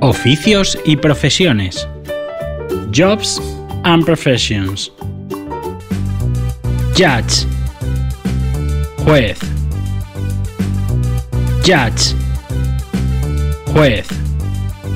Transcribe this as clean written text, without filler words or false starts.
Oficios y profesiones. Jobs and professions. Judge. Juez. Judge. Juez.